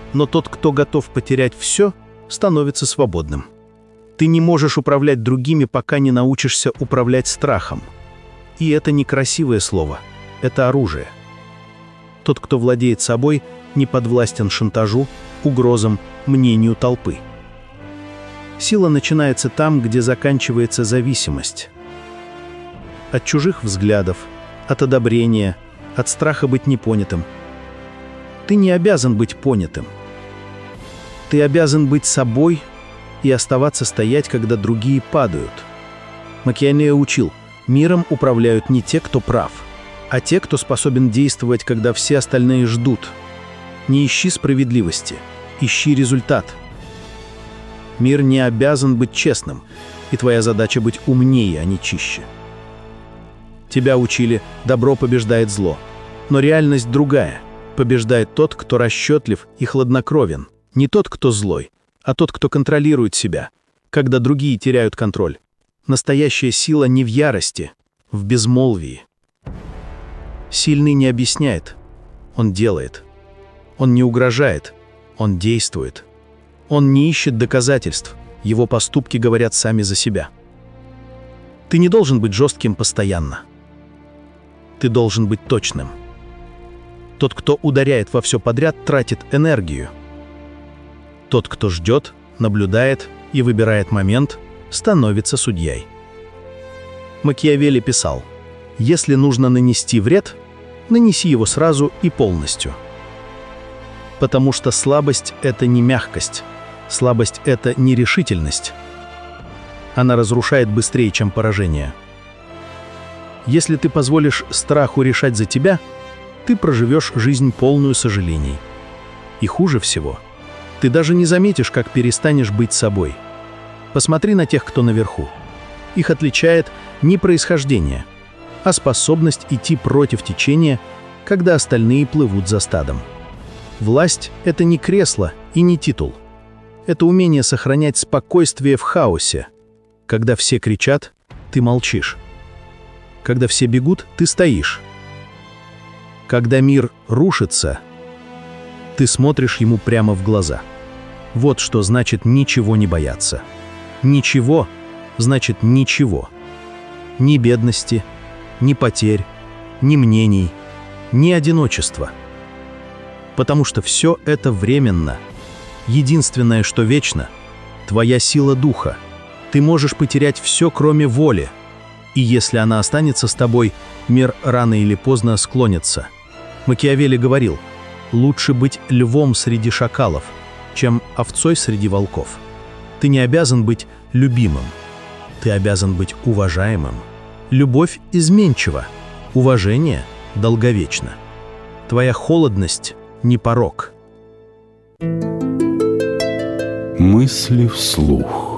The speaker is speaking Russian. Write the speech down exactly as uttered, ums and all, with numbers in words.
Но тот, кто готов потерять все, становится свободным. Ты не можешь управлять другими, пока не научишься управлять страхом. И это не красивое слово, это оружие. Тот, кто владеет собой, не подвластен шантажу, угрозам, мнению толпы. Сила начинается там, где заканчивается зависимость. От чужих взглядов, от одобрения, от страха быть непонятым. Ты не обязан быть понятым. Ты обязан быть собой и оставаться стоять, когда другие падают. Макиавелли учил, миром управляют не те, кто прав, а те, кто способен действовать, когда все остальные ждут. Не ищи справедливости, ищи результат. Мир не обязан быть честным, и твоя задача быть умнее, а не чище. Тебя учили, добро побеждает зло, но реальность другая. Побеждает тот, кто расчетлив и хладнокровен. Не тот, кто злой, а тот, кто контролирует себя, когда другие теряют контроль. Настоящая сила не в ярости, в безмолвии. Сильный не объясняет, он делает. Он не угрожает, он действует. Он не ищет доказательств, его поступки говорят сами за себя. Ты не должен быть жестким постоянно. Ты должен быть точным. Тот, кто ударяет во все подряд, тратит энергию. Тот, кто ждет, наблюдает и выбирает момент, становится судьей. Макиавелли писал: «Если нужно нанести вред, нанеси его сразу и полностью». Потому что слабость — это не мягкость, слабость — это нерешительность. Она разрушает быстрее, чем поражение. Если ты позволишь страху решать за тебя, ты проживешь жизнь полную сожалений. И хуже всего, ты даже не заметишь, как перестанешь быть собой. Посмотри на тех, кто наверху. Их отличает не происхождение, а способность идти против течения, когда остальные плывут за стадом. Власть — это не кресло и не титул. Это умение сохранять спокойствие в хаосе. Когда все кричат, ты молчишь. Когда все бегут, ты стоишь. Когда мир рушится, ты смотришь ему прямо в глаза. Вот что значит ничего не бояться. Ничего значит ничего. Ни бедности, ни потерь, ни мнений, ни одиночества. Потому что все это временно. Единственное, что вечно — твоя сила духа. Ты можешь потерять все, кроме воли. И если она останется с тобой, мир рано или поздно склонится. Макиавелли говорил: лучше быть львом среди шакалов, чем овцой среди волков. Ты не обязан быть любимым. Ты обязан быть уважаемым. Любовь изменчива, уважение долговечно. Твоя холодность не порок. Мысли вслух.